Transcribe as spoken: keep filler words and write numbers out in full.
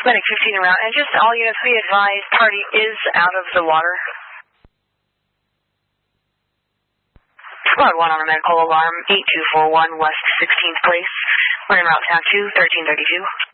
Medic fifteen around, and just all units be advised, party is out of the water. Squad one on a medical alarm, eight two four one West sixteenth Place. We're in route down to thirteen thirty-two.